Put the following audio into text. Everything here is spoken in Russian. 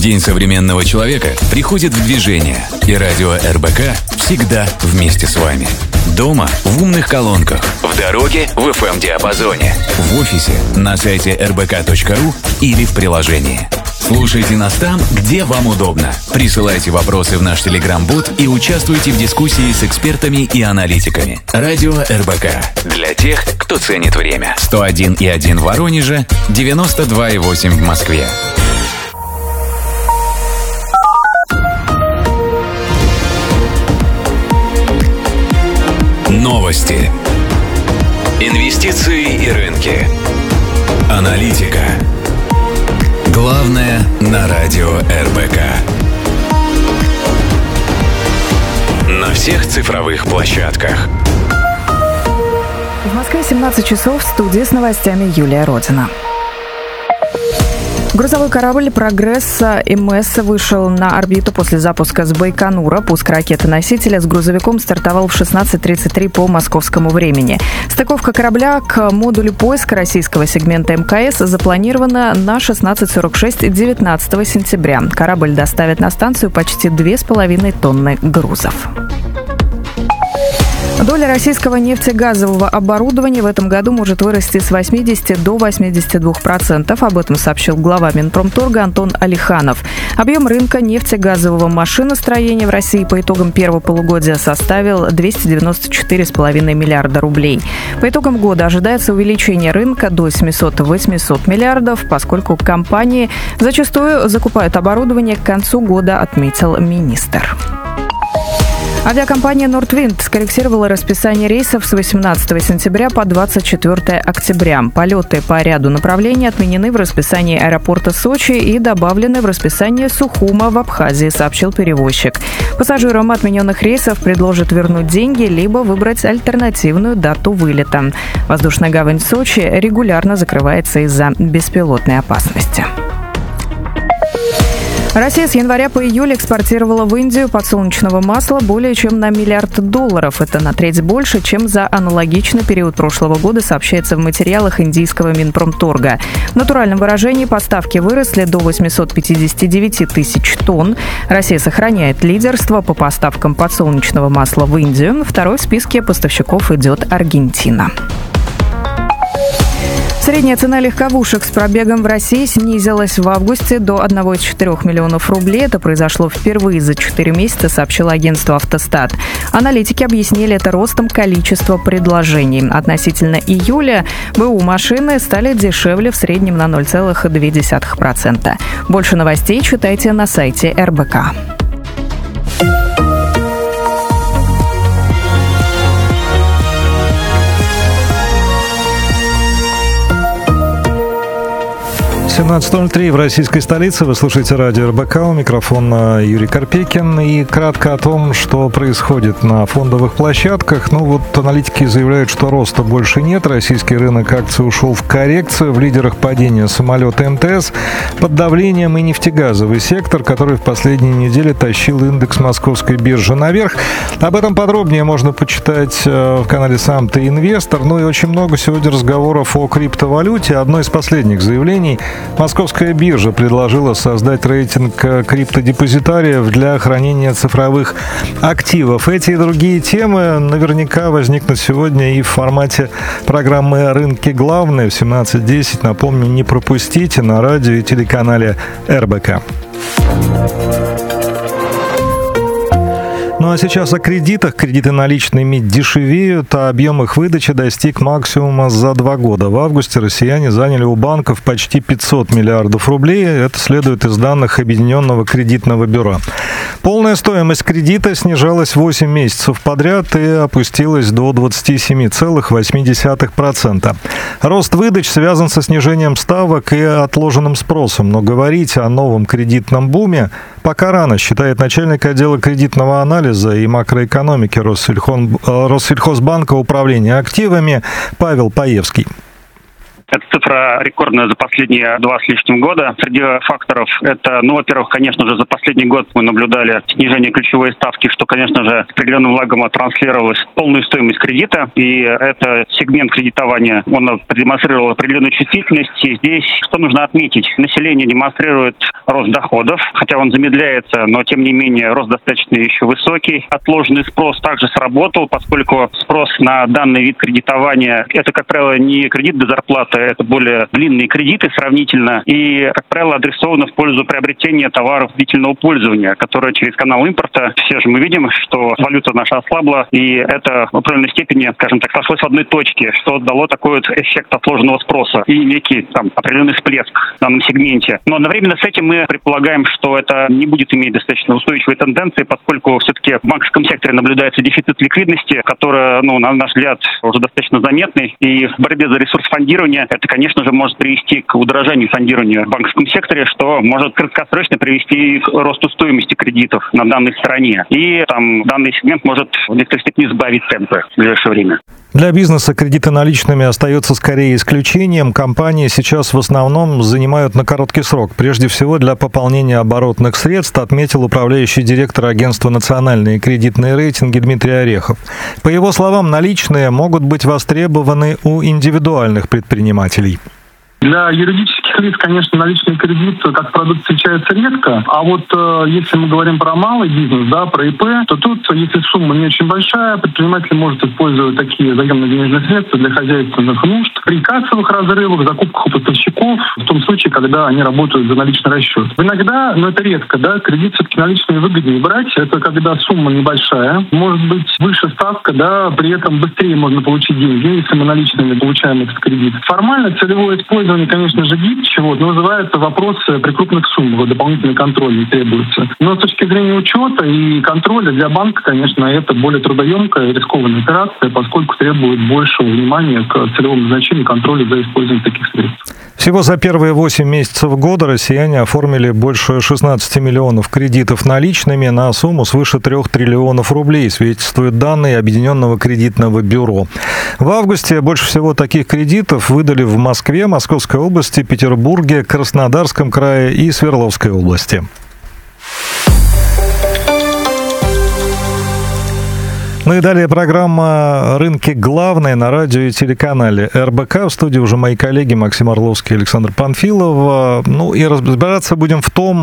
День современного человека приходит в движение, и радио РБК всегда вместе с вами. Дома в умных колонках, в дороге в FM-диапазоне, в офисе на сайте rbk.ru или в приложении. Слушайте нас там, где вам удобно. Присылайте вопросы в наш телеграм-бот и участвуйте в дискуссии с экспертами и аналитиками. Радио РБК. Для тех, кто ценит время. 101,1 в Воронеже, 92,8 в Москве. Новости. Инвестиции и рынки. Аналитика. Главное на радио РБК. На всех цифровых площадках. В Москве 17 часов, в студии с новостями Юлия Родина. Грузовой корабль «Прогресс МС» вышел на орбиту после запуска с Байконура. Пуск ракеты-носителя с грузовиком стартовал в 16:33 по московскому времени. Стыковка корабля к модулю поиска российского сегмента МКС запланирована на 16:46 19 сентября. Корабль доставит на станцию почти 2,5 тонны грузов. Доля российского нефтегазового оборудования в этом году может вырасти с 80 до 82%. Об этом сообщил глава Минпромторга Антон Алиханов. Объем рынка нефтегазового машиностроения в России по итогам первого полугодия составил 294,5 миллиарда рублей. По итогам года ожидается увеличение рынка до 700-800 миллиардов, поскольку компании зачастую закупают оборудование к концу года, отметил министр. Авиакомпания «Нордвинд» скорректировала расписание рейсов с 18 сентября по 24 октября. Полеты по ряду направлений отменены в расписании аэропорта Сочи и добавлены в расписание Сухума в Абхазии, сообщил перевозчик. Пассажирам отмененных рейсов предложат вернуть деньги, либо выбрать альтернативную дату вылета. Воздушная гавань Сочи регулярно закрывается из-за беспилотной опасности. Россия с января по июль экспортировала в Индию подсолнечного масла более чем на $1 миллиард. Это на треть больше, чем за аналогичный период прошлого года, сообщается в материалах индийского Минпромторга. В натуральном выражении поставки выросли до 859 тысяч тонн. Россия сохраняет лидерство по поставкам подсолнечного масла в Индию. Второй в списке поставщиков идет Аргентина. Средняя цена легковушек с пробегом в России снизилась в августе до 1,4 миллионов рублей. Это произошло впервые за 4 месяца, сообщило агентство «Автостат». Аналитики объяснили это ростом количества предложений. Относительно июля БУ машины стали дешевле в среднем на 0,2%. Больше новостей читайте на сайте РБК. В 17:03 в российской столице. Вы слушаете радио РБК. У микрофона Юрий Карпекин. И кратко о том, что происходит на фондовых площадках. Аналитики заявляют, что роста больше нет. Российский рынок акций ушел в коррекцию. В лидерах падения самолет МТС. Под давлением и нефтегазовый сектор, который в последние недели тащил индекс московской биржи наверх. Об этом подробнее можно почитать в канале «Сам ты инвестор». И очень много сегодня разговоров о криптовалюте. Одно из последних заявлений – Московская биржа предложила создать рейтинг криптодепозитариев для хранения цифровых активов. Эти и другие темы наверняка возникнут сегодня и в формате программы «Рынки главные» в 17:10. Напомню, не пропустите на радио и телеканале РБК. А сейчас о кредитах. Кредиты наличными дешевеют, а объем их выдачи достиг максимума за 2 года. В августе россияне заняли у банков почти 500 миллиардов рублей. Это следует из данных Объединенного кредитного бюро. Полная стоимость кредита снижалась 8 месяцев подряд и опустилась до 27,8%. Рост выдач связан со снижением ставок и отложенным спросом, но говорить о новом кредитном буме пока рано, считает начальник отдела кредитного анализа и макроэкономики Россельхозбанка управления активами Павел Паевский. Эта цифра рекордная за последние 2 с лишним года. Среди факторов это, во-первых, конечно же, за последний год мы наблюдали снижение ключевой ставки, что, конечно же, с определенным лагом транслировалось в полную стоимость кредита. И это сегмент кредитования, он продемонстрировал определенную чувствительность. И здесь, что нужно отметить, население демонстрирует рост доходов, хотя он замедляется, но, тем не менее, рост достаточно еще высокий. Отложенный спрос также сработал, поскольку спрос на данный вид кредитования, это, как правило, не кредит до зарплаты, это более длинные кредиты сравнительно, и, как правило, адресованы в пользу приобретения товаров длительного пользования, которые через канал импорта. Все же мы видим, что валюта наша ослабла, и это в определенной степени, скажем так, сошлось в одной точке, что дало такой вот эффект отложенного спроса и некий определенный всплеск в данном сегменте. Но одновременно с этим мы предполагаем, что это не будет иметь достаточно устойчивой тенденции, поскольку все-таки в банковском секторе наблюдается дефицит ликвидности, который, на наш взгляд, уже достаточно заметный. И в борьбе за ресурс фондирования это, конечно же, может привести к удорожанию фондирования в банковском секторе, что может краткосрочно привести к росту стоимости кредитов на данной стороне. И данный сегмент может в некоторой степени сбавить темпы в ближайшее время. Для бизнеса кредиты наличными остается скорее исключением. Компании сейчас в основном занимают на короткий срок. Прежде всего для пополнения оборотных средств, отметил управляющий директор агентства «Национальные кредитные рейтинги» Дмитрий Орехов. По его словам, наличные могут быть востребованы у индивидуальных предпринимателей. Для юридических лиц, конечно, наличный кредит как продукт встречается редко. А вот если мы говорим про малый бизнес, про ИП, то тут, если сумма не очень большая, предприниматель может использовать такие заемные денежные средства для хозяйственных нужд при кассовых разрывах, закупках у поставщиков, в том случае, когда они работают за наличный расчет. Иногда, но это редко, кредит все-таки наличные выгоднее брать. Это когда сумма небольшая, может быть выше ставка, при этом быстрее можно получить деньги, если мы наличными получаем этот кредит. Формально целевое использование, конечно же, гибче, но вызывается вопрос при крупных суммах, дополнительный контроль не требуется. Но с точки зрения учета и контроля для банка, конечно, это более трудоемкая и рискованная операция, поскольку требует большего внимания к целевому назначению контроля за использованием таких средств. Всего за первые 8 месяцев года россияне оформили больше 16 миллионов кредитов наличными на сумму свыше 3 триллионов рублей, свидетельствуют данные Объединенного кредитного бюро. В августе больше всего таких кредитов выдали в Москве, Московской области, Петербурге, Краснодарском крае и Свердловской области. И далее программа «Рынки главные» на радио и телеканале РБК. В студии уже мои коллеги Максим Орловский и Александр Панфилов. И разбираться будем в том,